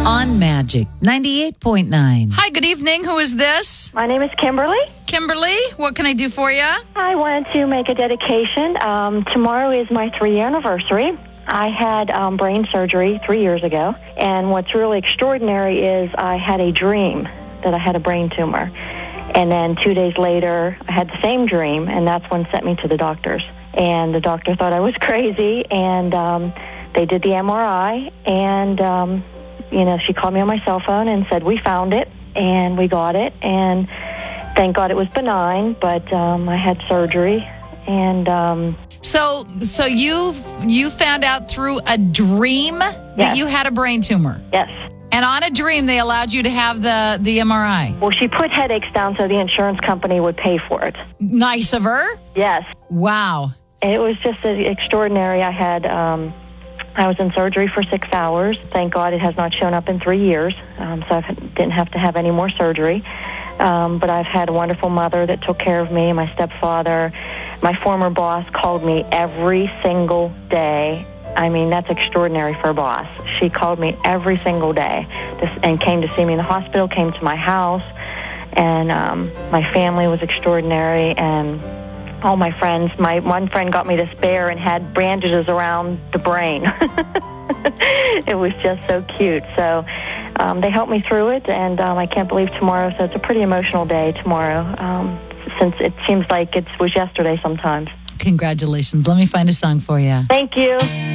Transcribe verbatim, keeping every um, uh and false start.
on Magic ninety-eight point nine. Hi, good evening. Who is this? My name is Kimberly. Kimberly, what can I do for you? I wanted to make a dedication. Um, tomorrow is my three-year anniversary. I had um, brain surgery three years ago, and what's really extraordinary is I had a dream that I had a brain tumor. And then two days later, I had the same dream, and that's when sent me to the doctors. And the doctor thought I was crazy, and um, they did the M R I, and, um, you know, she called me on my cell phone and said, we found it, and we got it, and thank God it was benign, but um, I had surgery, and... Um, So so you you found out through a dream that Yes. you had a brain tumor? yes. And on a dream, they allowed you to have the, the M R I? Well, she put headaches down so the insurance company would pay for it. Nice of her? Yes. Wow. It was just extraordinary. I had, um, I was in surgery for six hours. Thank God it has not shown up in three years, um, so I didn't have to have any more surgery. Um, but I've had a wonderful mother that took care of me, my stepfather. My former boss called me every single day. I mean, that's extraordinary for a boss. She called me every single day and came to see me in the hospital, came to my house, and um, my family was extraordinary, and all my friends. My one friend got me this bear and had bandages around the brain. It was just so cute. So um, they helped me through it, and um, I can't believe tomorrow. So it's a pretty emotional day tomorrow, um, since it seems like it was yesterday sometimes. Congratulations. Let me find a song for you. Thank you.